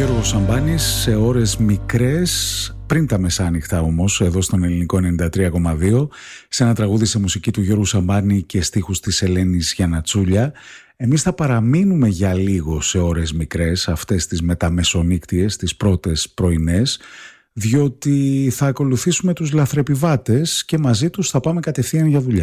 Γιώργος Σαμπάνης σε ώρες μικρές, πριν τα μεσάνυχτα όμως, εδώ στον Ελληνικό 93,2, σε ένα τραγούδι σε μουσική του Γιώργου Σαμπάνη και στίχους της Ελένης Γιαννατσούλια. Εμείς θα παραμείνουμε για λίγο σε ώρες μικρές, αυτές τις μεταμεσονύκτιες, τις πρώτες πρωινές, διότι θα ακολουθήσουμε τους λαθρεπιβάτες και μαζί τους θα πάμε κατευθείαν για δουλειά.